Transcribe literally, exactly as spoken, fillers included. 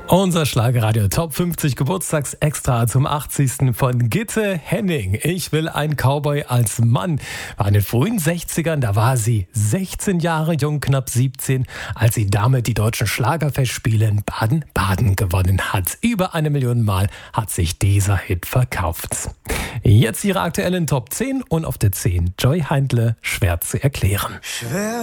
Unser Schlagerradio Top fünfzig Geburtstagsextra zum achtzigsten von Gitte Henning. Ich will ein Cowboy als Mann. War in den frühen sechzigern, da war sie sechzehn Jahre jung, knapp siebzehn, als sie damit die deutschen Schlagerfestspiele in Baden-Baden gewonnen hat. Über eine Million Mal hat sich dieser Hit verkauft. Jetzt ihre aktuellen Top zehn und auf der zehn Joy Heindle, schwer zu erklären. Schwer